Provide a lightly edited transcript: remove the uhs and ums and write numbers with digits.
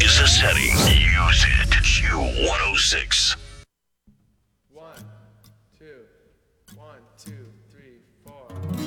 is a setting. Use it. Q106. 1, 2, 1, 2, 3.